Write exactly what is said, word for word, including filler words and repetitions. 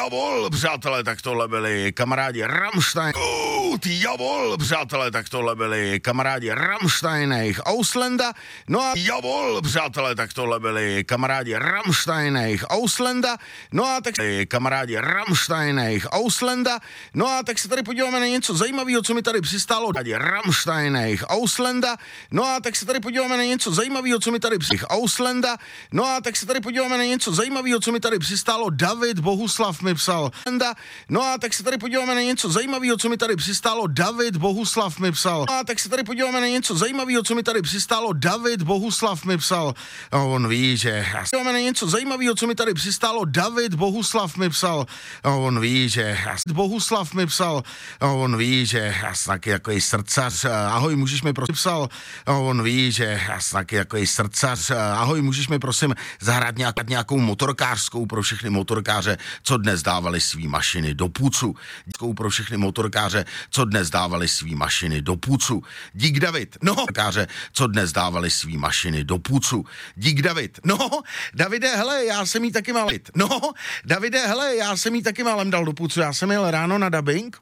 Javol, přátelé, tak tohle byli kamarádi Rammstein. Uh, javol, přátelé, tak tohle byli kamarádi Rammstein, jejich Auslanda. No a javol, přátelé, tak tohle byli kamarádi Rammstein, jejich Auslanda. No a tak kamarádi Rammstein, jejich Auslanda. No a tak se tady podíváme na něco zajímavého, co mi tady přistálo. Rammstein, jejich Auslanda. No a tak se tady podíváme na něco zajímavého, co mi tady přistálo. Auslanda. No a tak se tady podíváme na něco zajímavého, co mi tady přistálo. David Bohuslav mi psal. No a tak se tady podíváme na něco zajímavého, co mi tady přistálo. David Bohuslav mi psal. No a tak se tady podíváme na něco zajímavého, co mi tady přistálo. David Bohuslav mi psal. No, on ví, že... Podíváme na něco zajímavého, co mi tady přistálo. David Bohuslav mi psal. No, on ví, že... Bohuslav mi psal. No, on ví, že... Já jsem taky takový srdcař. Ahoj, můžeš mi prosím... Psal. No, on ví, že... Já jsem taky takový srdcař. Ahoj, můžeš mi prosím zahrát nějak, nějakou motorkářskou pro všechny motorkáře, co dnes dávali svý mašiny do pucu. Děkou pro všechny motorkáře, co dnes dávali svý mašiny do pucu. Dík David. No, motorkáře, co dnes dávali svý mašiny do pucu. Dík David. No, Davide, hele, já jsem jí taky malý. No, Davide, hele, já jsem jí taky málem dal do pucu. Já jsem jel ráno na dabing.